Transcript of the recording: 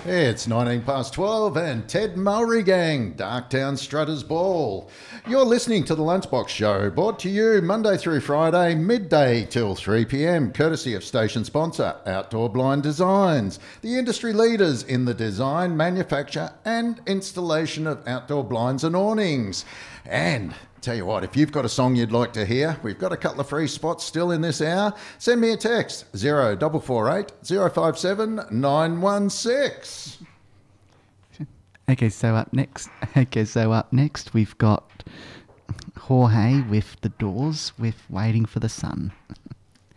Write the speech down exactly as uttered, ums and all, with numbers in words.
It's nineteen past twelve and Ted Mulry Gang, Darktown Strutters Ball. You're listening to the Lunchbox Show, brought to you Monday through Friday, midday till three p m, courtesy of station sponsor Outdoor Blind Designs, the industry leaders in the design, manufacture and installation of outdoor blinds and awnings. And tell you what, if you've got a song you'd like to hear, we've got a couple of free spots still in this hour. Send me a text, zero four four eight, zero five seven, nine one six. Okay, so up next, okay, so up next we've got Jorge with The Doors with Waiting for the Sun.